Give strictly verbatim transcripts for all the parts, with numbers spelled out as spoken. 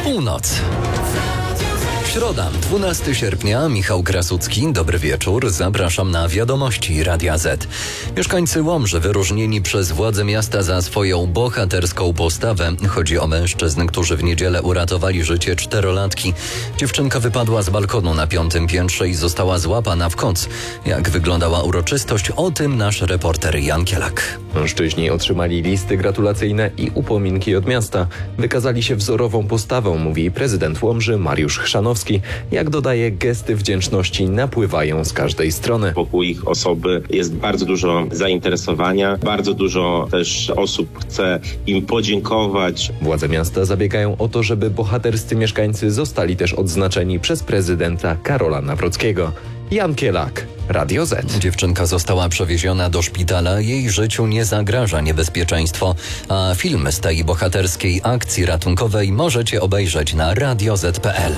Północ. Środa, dwunastego sierpnia, Michał Krasucki, dobry wieczór, zapraszam na wiadomości Radia Z. Mieszkańcy Łomży wyróżnieni przez władze miasta za swoją bohaterską postawę. Chodzi o mężczyzn, którzy w niedzielę uratowali życie czterolatki. Dziewczynka wypadła z balkonu na piątym piętrze i została złapana w koc. Jak wyglądała uroczystość, o tym nasz reporter Jan Kielak. Mężczyźni otrzymali listy gratulacyjne i upominki od miasta. Wykazali się wzorową postawą, mówi prezydent Łomży Mariusz Chrzanowski. Jak dodaje, gesty wdzięczności napływają z każdej strony. Wokół ich osoby jest bardzo dużo zainteresowania, bardzo dużo też osób chce im podziękować. Władze miasta zabiegają o to, żeby bohaterscy mieszkańcy zostali też odznaczeni przez prezydenta Karola Nawrockiego. Jan Kielak, Radio Z. Dziewczynka została przewieziona do szpitala, jej życiu nie zagraża niebezpieczeństwo, a film z tej bohaterskiej akcji ratunkowej możecie obejrzeć na radio zet kropka pe el.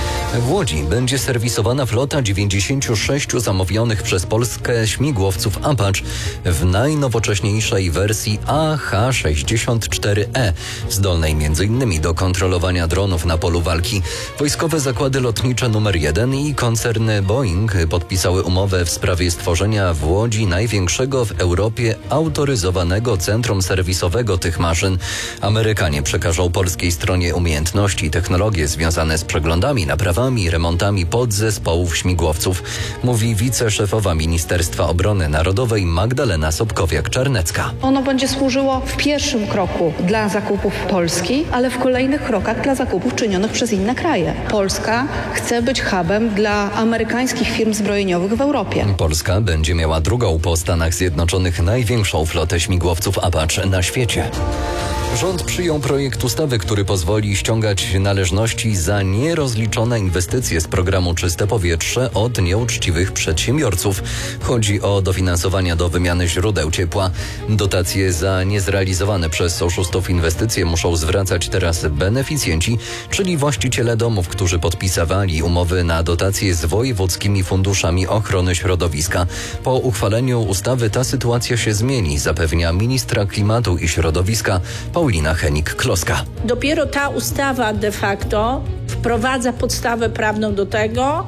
W Łodzi będzie serwisowana flota dziewięćdziesięciu sześciu zamówionych przez Polskę śmigłowców Apache w najnowocześniejszej wersji A H sześćdziesiąt cztery E, zdolnej między innymi do kontrolowania dronów na polu walki. Wojskowe zakłady lotnicze numer jeden i koncerny Boeing podpisały umowę w sprawie stworzenia w Łodzi największego w Europie autoryzowanego centrum serwisowego tych maszyn. Amerykanie przekażą polskiej stronie umiejętności i technologie związane z przeglądami, naprawami, remontami podzespołów śmigłowców, mówi wiceszefowa Ministerstwa Obrony Narodowej Magdalena Sobkowiak-Czarnecka. Ono będzie służyło w pierwszym kroku dla zakupów Polski, ale w kolejnych krokach dla zakupów czynionych przez inne kraje. Polska chce być hubem dla amerykańskich firm zbrojeniowych w Europie. Polska będzie miała drugą po Stanach Zjednoczonych największą flotę śmigłowców Apache na świecie. Rząd przyjął projekt ustawy, który pozwoli ściągać należności za nierozliczone inwestycje z programu Czyste Powietrze od nieuczciwych przedsiębiorców. Chodzi o dofinansowania do wymiany źródeł ciepła. Dotacje za niezrealizowane przez oszustów inwestycje muszą zwracać teraz beneficjenci, czyli właściciele domów, którzy podpisywali umowy na dotacje z wojewódzkimi funduszami ochrony środowiska. Po uchwaleniu ustawy ta sytuacja się zmieni, zapewnia ministra klimatu i środowiska Paulina Henik-Kloska. Dopiero ta ustawa de facto wprowadza podstawę prawną do tego,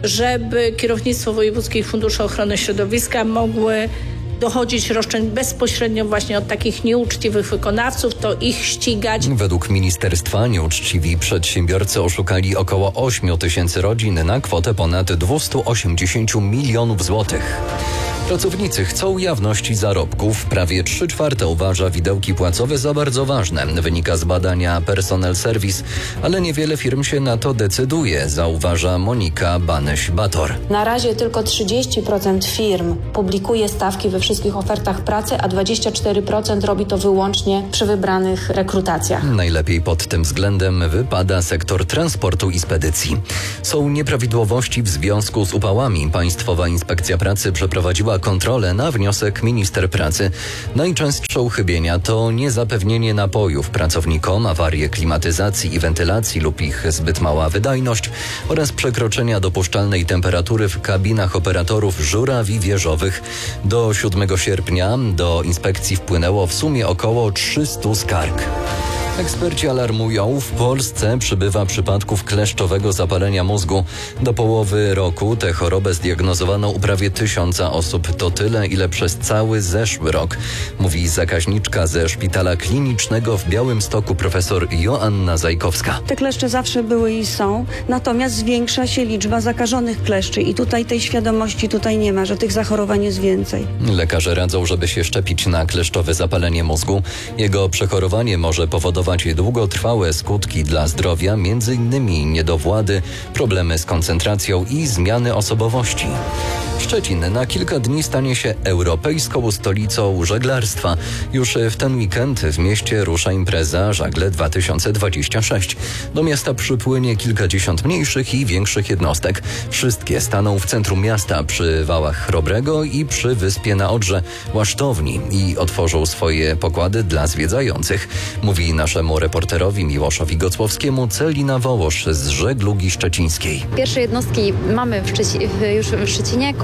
żeby kierownictwo wojewódzkich funduszy ochrony środowiska mogły dochodzić roszczeń bezpośrednio właśnie od takich nieuczciwych wykonawców, to ich ścigać. Według ministerstwa nieuczciwi przedsiębiorcy oszukali około ośmiu tysięcy rodzin na kwotę ponad dwieście osiemdziesiąt milionów złotych. Pracownicy chcą jawności zarobków. Prawie trzy czwarte uważa widełki płacowe za bardzo ważne. Wynika z badania Personal Service, ale niewiele firm się na to decyduje, zauważa Monika Banyś-Bator. Na razie tylko trzydzieści procent firm publikuje stawki we wszystkich ofertach pracy, a dwadzieścia cztery procent robi to wyłącznie przy wybranych rekrutacjach. Najlepiej pod tym względem wypada sektor transportu i spedycji. Są nieprawidłowości w związku z upałami. Państwowa Inspekcja Pracy przeprowadziła kontrolę na wniosek minister pracy. Najczęstsze uchybienia to niezapewnienie napojów pracownikom, awarie klimatyzacji i wentylacji lub ich zbyt mała wydajność oraz przekroczenia dopuszczalnej temperatury w kabinach operatorów żurawi wieżowych. Do siódmego sierpnia do inspekcji wpłynęło w sumie około trzysta skarg. Eksperci alarmują, w Polsce przybywa przypadków kleszczowego zapalenia mózgu. Do połowy roku tę chorobę zdiagnozowano u prawie tysiąca osób. To tyle, ile przez cały zeszły rok, mówi zakaźniczka ze Szpitala Klinicznego w Białymstoku profesor Joanna Zajkowska. Te kleszcze zawsze były i są, natomiast zwiększa się liczba zakażonych kleszczy i tutaj tej świadomości tutaj nie ma, że tych zachorowań jest więcej. Lekarze radzą, żeby się szczepić na kleszczowe zapalenie mózgu. Jego przechorowanie może powodować długotrwałe skutki dla zdrowia, między innymi niedowłady, problemy z koncentracją i zmiany osobowości. Szczecin na kilka dni stanie się europejską stolicą żeglarstwa. Już w ten weekend w mieście rusza impreza Żagle dwa tysiące dwadzieścia sześć. Do miasta przypłynie kilkadziesiąt mniejszych i większych jednostek. Wszystkie staną w centrum miasta przy wałach Chrobrego i przy wyspie na Odrze, Łasztowni i otworzą swoje pokłady dla zwiedzających. Mówi naszemu reporterowi Miłoszowi Gocłowskiemu Celina Wołosz z Żeglugi Szczecińskiej. Pierwsze jednostki mamy w Szczeci- już w Szczecinie.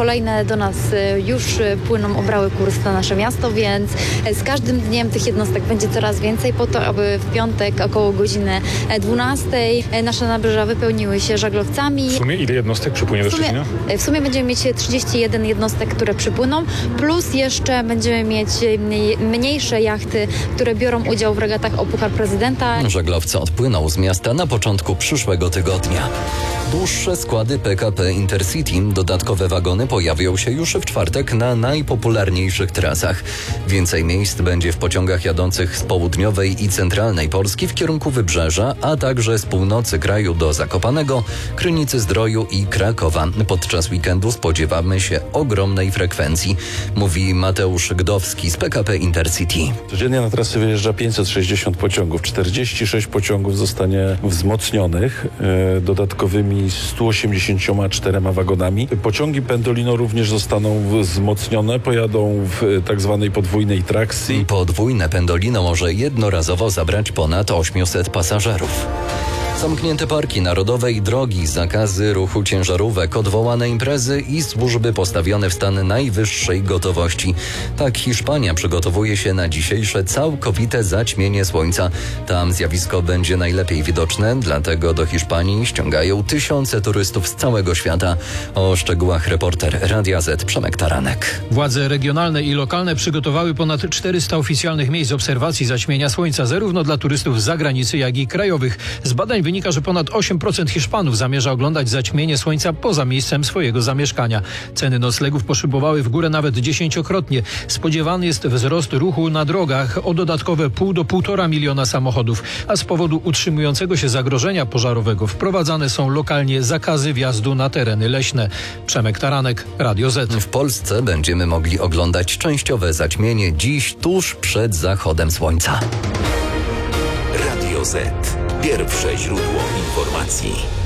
kolejne do nas już płyną, obrały kurs na nasze miasto, więc z każdym dniem tych jednostek będzie coraz więcej po to, aby w piątek około godziny dwunastej nasze nabrzeża wypełniły się żaglowcami. W sumie ile jednostek przypłynie do Szczecina? W sumie będziemy mieć trzydzieści jeden jednostek, które przypłyną, plus jeszcze będziemy mieć mniejsze jachty, które biorą udział w regatach o Puchar Prezydenta. Żaglowcy odpłyną z miasta na początku przyszłego tygodnia. Dłuższe składy P K P Intercity, dodatkowe wagony pojawią się już w czwartek na najpopularniejszych trasach. Więcej miejsc będzie w pociągach jadących z południowej i centralnej Polski w kierunku Wybrzeża, a także z północy kraju do Zakopanego, Krynicy-Zdroju i Krakowa. Podczas weekendu spodziewamy się ogromnej frekwencji, mówi Mateusz Gdowski z P K P Intercity. Codziennie na trasy wyjeżdża pięćset sześćdziesiąt pociągów. czterdzieści sześć pociągów zostanie wzmocnionych e, dodatkowymi sto osiemdziesięcioma czterema wagonami. Pociągi Pendolino również zostaną wzmocnione, pojadą w tak zwanej podwójnej trakcji. Podwójne Pendolino może jednorazowo zabrać ponad osiemset pasażerów. Zamknięte parki narodowe i drogi, zakazy ruchu ciężarówek, odwołane imprezy i służby postawione w stan najwyższej gotowości. Tak Hiszpania przygotowuje się na dzisiejsze całkowite zaćmienie słońca. Tam zjawisko będzie najlepiej widoczne, dlatego do Hiszpanii ściągają tysiące turystów z całego świata. O szczegółach reporter Radia Z Przemek Taranek. Władze regionalne i lokalne przygotowały ponad czterysta oficjalnych miejsc obserwacji zaćmienia słońca, zarówno dla turystów z zagranicy, jak i krajowych. Z badań wynika, że ponad osiem procent Hiszpanów zamierza oglądać zaćmienie słońca poza miejscem swojego zamieszkania. Ceny noclegów poszybowały w górę nawet dziesięciokrotnie. Spodziewany jest wzrost ruchu na drogach o dodatkowe pół do półtora miliona samochodów, a z powodu utrzymującego się zagrożenia pożarowego wprowadzane są lokalnie zakazy wjazdu na tereny leśne. Przemek Taranek, Radio Z. W Polsce będziemy mogli oglądać częściowe zaćmienie dziś tuż przed zachodem słońca. Radio Z. Pierwsze źródło informacji.